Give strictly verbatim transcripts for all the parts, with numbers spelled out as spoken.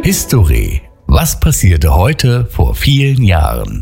History. Was passierte heute vor vielen Jahren?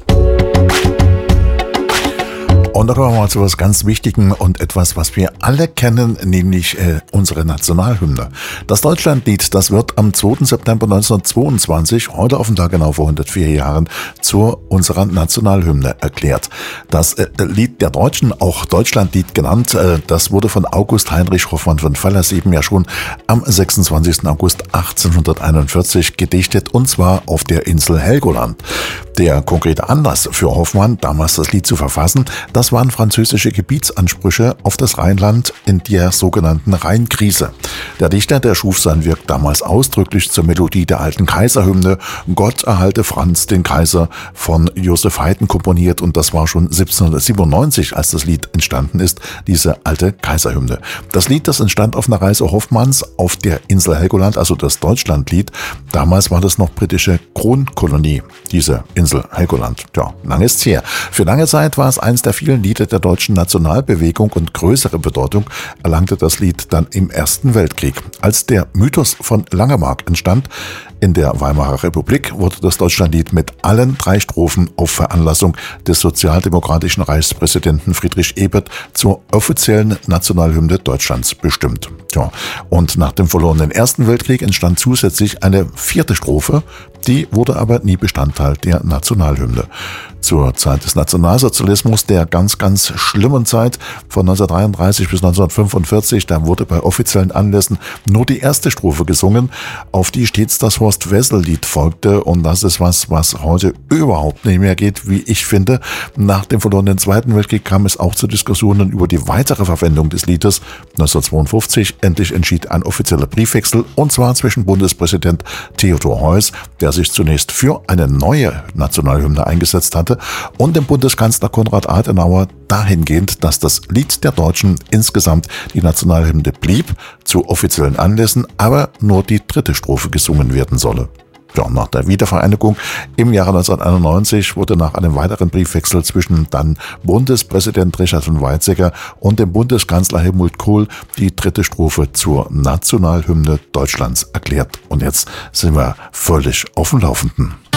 Und da kommen wir mal zu etwas ganz Wichtigem und etwas, was wir alle kennen, nämlich äh, unsere Nationalhymne. Das Deutschlandlied, das wird am zweiten September neunzehnhundertzweiundzwanzig, heute auf den Tag genau vor hundertvier Jahren, zu unserer Nationalhymne erklärt. Das äh, Lied der Deutschen, auch Deutschlandlied genannt, äh, das wurde von August Heinrich Hoffmann von Fallersleben ja schon am sechsundzwanzigsten August achtzehnhunderteinundvierzig gedichtet, und zwar auf der Insel Helgoland. Der konkrete Anlass für Hoffmann, damals das Lied zu verfassen, das waren französische Gebietsansprüche auf das Rheinland in der sogenannten Rheinkrise. Der Dichter, der schuf sein Werk damals ausdrücklich zur Melodie der alten Kaiserhymne Gott erhalte Franz den Kaiser von Joseph Haydn komponiert, und das war schon siebzehnhundertsiebenundneunzig, als das Lied entstanden ist, diese alte Kaiserhymne. Das Lied, das entstand auf einer Reise Hoffmanns auf der Insel Helgoland, also das Deutschlandlied. Damals war das noch britische Kronkolonie, diese Insel Helgoland. Ja, lange ist's her. Für lange Zeit war es eines der vielen Lieder der deutschen Nationalbewegung, und größere Bedeutung erlangte das Lied dann im Ersten Weltkrieg. Als der Mythos von Langemark entstand, in der Weimarer Republik, wurde das Deutschlandlied mit allen drei Strophen auf Veranlassung des sozialdemokratischen Reichspräsidenten Friedrich Ebert zur offiziellen Nationalhymne Deutschlands bestimmt. Ja, und nach dem verlorenen Ersten Weltkrieg entstand zusätzlich eine vierte Strophe, die wurde aber nie Bestandteil der Nationalhymne. Zur Zeit des Nationalsozialismus, der ganz, ganz schlimmen Zeit von neunzehnhundertdreiunddreißig bis neunzehnhundertfünfundvierzig, da wurde bei offiziellen Anlässen nur die erste Strophe gesungen, auf die stets das Horst-Wessel-Lied folgte, und das ist was, was heute überhaupt nicht mehr geht, wie ich finde. Nach dem verlorenen Zweiten Weltkrieg kam es auch zu Diskussionen über die weitere Verwendung des Liedes. neunzehnhundertzweiundfünfzig endlich entschied ein offizieller Briefwechsel, und zwar zwischen Bundespräsident Theodor Heuss, der sich zunächst für eine neue Nationalhymne eingesetzt hatte, und dem Bundeskanzler Konrad Adenauer dahingehend, dass das Lied der Deutschen insgesamt die Nationalhymne blieb, zu offiziellen Anlässen aber nur die dritte Strophe gesungen werden solle. Ja, nach der Wiedervereinigung im Jahre neunzehnhunderteinundneunzig wurde nach einem weiteren Briefwechsel zwischen dann Bundespräsident Richard von Weizsäcker und dem Bundeskanzler Helmut Kohl die dritte Strophe zur Nationalhymne Deutschlands erklärt. Und jetzt sind wir völlig auf dem Laufenden.